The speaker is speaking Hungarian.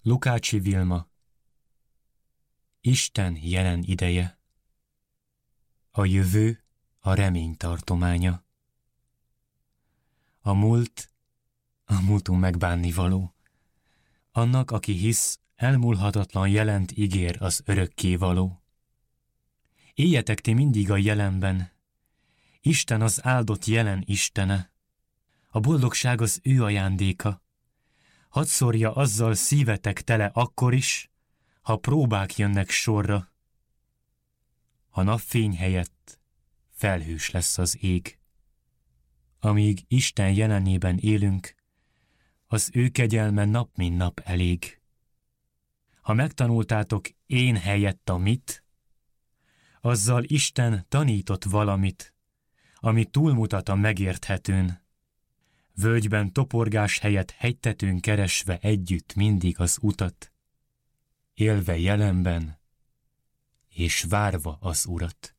Lukácsi Vilma. Isten jelen ideje. A jövő a remény tartománya. A múlt a múltunk megbánnivaló. Annak, aki hisz, elmúlhatatlan jelent ígér az örökkévaló. Éljetek ti mindig a jelenben. Isten az áldott jelen Istene. A boldogság az ő ajándéka. Hadd szórja azzal szívetek tele akkor is, ha próbák jönnek sorra. A napfény helyett felhős lesz az ég. Amíg Isten jelenében élünk, az ő kegyelme nap mint nap elég. Ha megtanultátok én helyett a mit, azzal Isten tanított valamit, ami túlmutat a megérthetőn. Völgyben toporgás helyett hegytetőn keresve együtt mindig az utat, élve jelenben és várva az Urat.